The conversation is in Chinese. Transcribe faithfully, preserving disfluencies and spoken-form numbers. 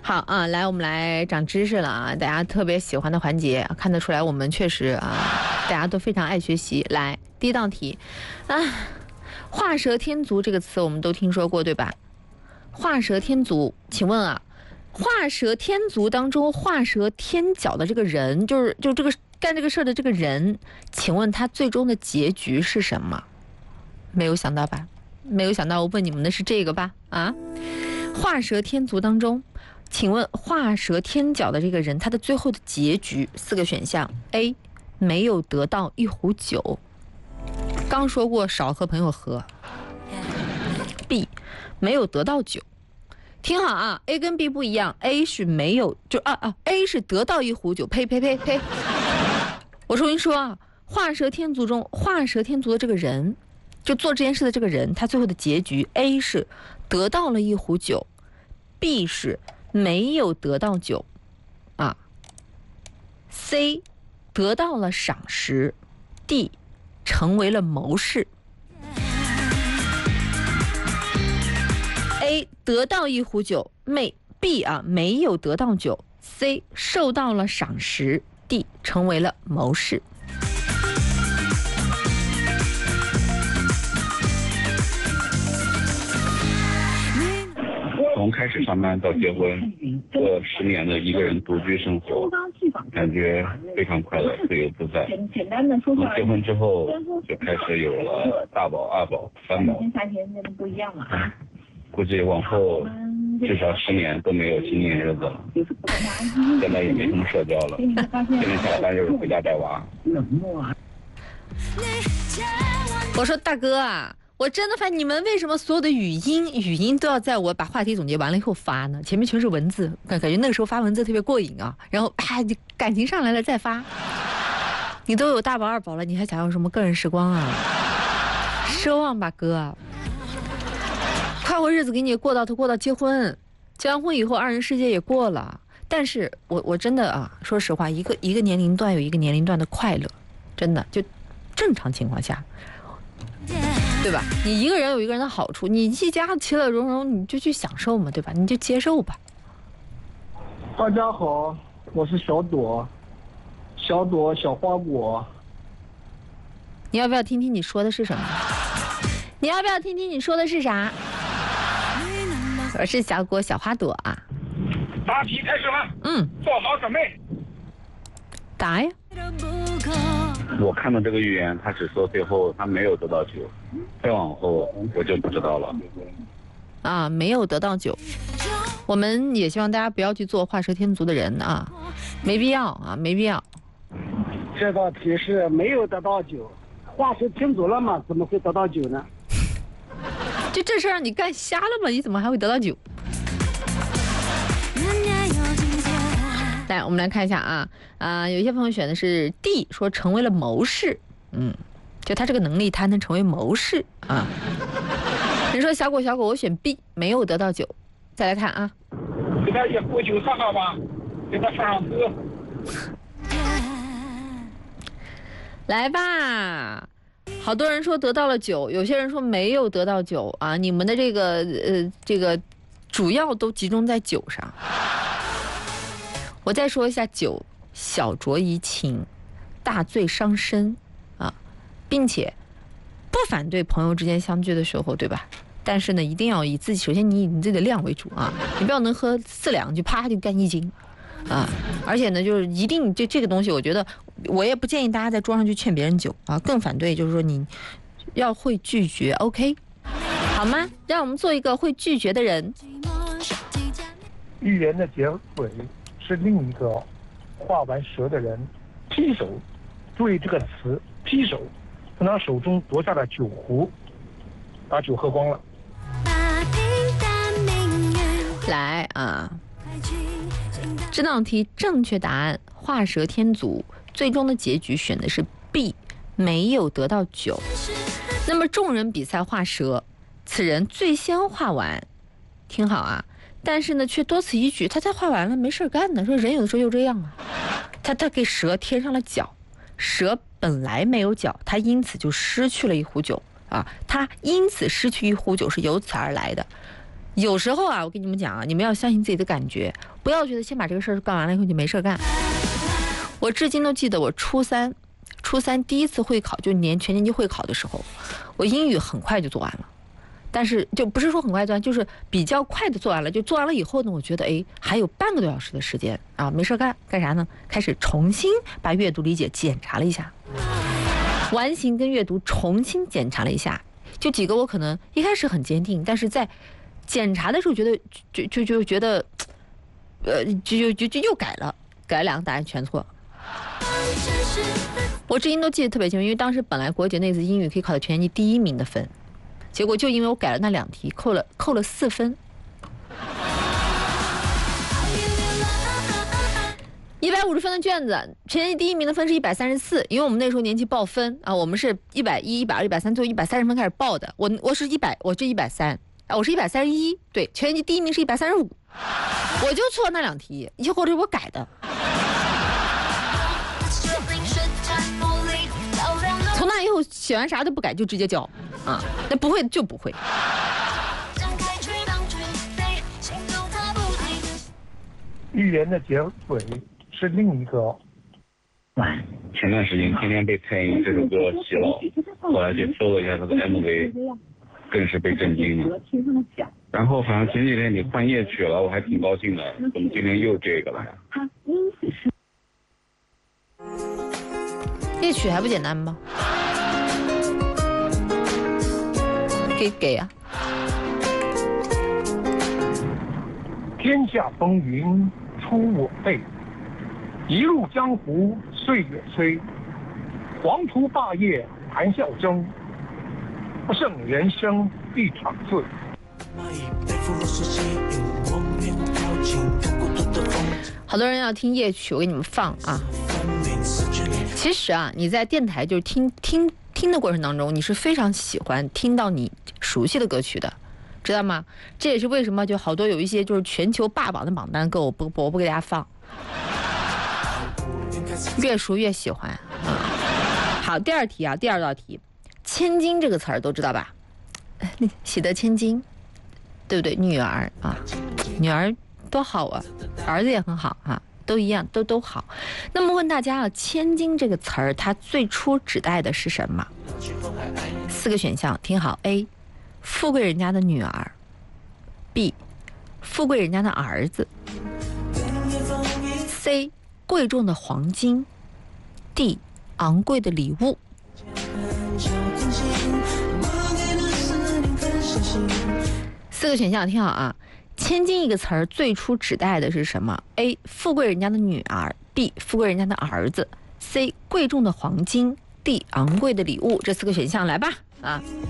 好啊，来，我们来长知识了啊！大家特别喜欢的环节，看得出来我们确实啊，大家都非常爱学习。来，第一道题，啊，画蛇添足这个词我们都听说过，对吧？画蛇添足，请问啊，画蛇添足当中画蛇添脚的这个人，就是就这个干这个事儿的这个人，请问他最终的结局是什么？没有想到吧？没有想到，我问你们的是这个吧？啊，画蛇添足当中。请问画蛇添脚的这个人，他的最后的结局四个选项 ：A. 没有得到一壶酒，刚说过少和朋友喝 ；B. 没有得到酒。听好啊 ，A 跟 B 不一样 ，A 是没有就啊啊 ，A 是得到一壶酒，呸呸呸呸！我重新说啊，画蛇添足中，画蛇添足的这个人，就做这件事的这个人，他最后的结局 A 是得到了一壶酒 ，B 是没有得到酒，啊 ，C 得到了赏识 ，D 成为了谋士。A 得到一壶酒，没 B 啊没有得到酒 ，C 受到了赏识 ，D 成为了谋士。 从开始上班到结婚，过十年的一个人独居生活，感觉非常快乐、自由自在。从结婚之后就开始有了大宝、二宝、三宝，估计往后至少十年都没有新年日子了。现在也没什么社交了，天天下了班就是回家带娃。 我说大哥啊，我真的发现你们为什么所有的语音语音都要在我把话题总结完了以后发呢？前面全是文字，感感觉那个时候发文字特别过瘾啊。然后啊，你感情上来了再发。你都有大宝二宝了，你还想要什么个人时光啊？奢望吧哥，快活日子给你过到头，过到结婚，结完婚以后二人世界也过了。但是我我真的啊，说实话，一个一个年龄段有一个年龄段的快乐，真的就正常情况下。对吧？你一个人有一个人的好处，你一家其乐融融，你就去享受嘛，对吧？你就接受吧。 大家好，我是小朵，小朵小花果。 你要不要听听你说的是什么？你要不要听听你说的是啥？我是小果小花朵啊。 答题开始了。 嗯， 做好准备。 答呀。 我看到这个预言，他只说最后他没有得到酒，再往后我就不知道了。 啊，没有得到酒，我们也希望大家不要去做画蛇添足的人啊，没必要啊，没必要。 这道题是没有得到酒，画蛇添足了嘛，怎么会得到酒呢？ 就这事让你干瞎了吗？你怎么还会得到酒？来，我们来看一下啊啊、呃，有一些朋友选的是 D， 说成为了谋士，嗯，就他这个能力，他能成为谋士啊。人说小果小果，我选 B， 没有得到酒。再来看啊， 给他一壶酒喝喝吧，给他上上歌。 来吧，好多人说得到了酒，有些人说没有得到酒啊。你们的这个呃这个主要都集中在酒上。我再说一下酒，小酌怡情，大醉伤身啊，并且不反对朋友之间相聚的时候，对吧？但是呢，一定要以自己，首先你以你自己的量为主啊，你不要能喝四两就啪就干一斤啊。而且呢，就是一定就这个东西，我觉得我也不建议大家在桌上去劝别人酒啊，更反对就是说你要会拒绝 ，OK， 好吗？让我们做一个会拒绝的人。 预言的结尾是另一个画完蛇的人劈手，注意这个词劈手，从他手中夺下了酒壶，把酒喝光了。 来啊，这道题正确答案画蛇添足，最终的结局选的是 B， 没有得到酒。那么众人比赛画蛇，此人最先画完，听好啊，但是呢却多此一举，他才画完了没事干呢。说人有的时候就这样啊，他他给蛇添上了脚，蛇本来没有脚，他因此就失去了一壶酒啊，他因此失去一壶酒是由此而来的。 有时候啊，我跟你们讲啊，你们要相信自己的感觉，不要觉得先把这个事儿干完了以后就没事干。我至今都记得我初三，初三第一次会考，就年全年级会考的时候，我英语很快就做完了。但是就不是说很快做完，就是比较快的做完了。就做完了以后呢，我觉得哎，还有半个多小时的时间啊，没事干，干啥呢？开始重新把阅读理解检查了一下，完形跟阅读重新检查了一下。就几个我可能一开始很坚定，但是在检查的时候觉得就就就觉得，呃，就就就就又改了，改了两个答案全错。我至今都记得特别清楚，因为当时本来国姐那次英语可以考到全年级第一名的分。结果就因为我改了那两题，扣了扣了四分。一百五十分的卷子，全年级第一名的分是一百三十四，因为我们那时候年级报分啊，我们是一百一、一百二、一百三，最后一百三十分开始报的。我我是一百，我这一百三啊，我是一百三十一，对，全年级第一名是一百三十五，我就错那两题，以后这是我改的。从那以后写完啥都不改，就直接交。啊，那不会就不会。 寓言的结尾是另一个。 前段时间天天被蔡依这首歌洗脑，后来去搜了一下他的 M V， 更是被震惊了。然后反正前几天你换夜曲了，我还挺高兴的，怎么今天又这个了呀？ 夜曲还不简单吗？给给啊！ 天下风云出我辈，一路江湖岁月催。黄图霸业谈笑争，不胜人生一场醉。 好多人要听夜曲，我给你们放啊。其实啊，你在电台就是听听。听的过程当中，你是非常喜欢听到你熟悉的歌曲的，知道吗？这也是为什么就好多有一些就是全球霸榜的榜单歌，我不我不给大家放，越熟越喜欢。嗯，好，第二题啊，第二道题，千金这个词儿都知道吧？喜得千金，对不对？女儿啊，女儿多好啊，儿子也很好啊。都一样，都都好。那么问大家啊，千金这个词儿，它最初指代的是什么？四个选项，听好 ：A， 富贵人家的女儿 ；B， 富贵人家的儿子 ；C， 贵重的黄金 ；D， 昂贵的礼物。四个选项，听好啊。千金一个词儿最初指代的是什么 ？A. 富贵人家的女儿 ，B. 富贵人家的儿子 ，C. 贵重的黄金 ，D. 昂贵的礼物。这四个选项来吧，啊。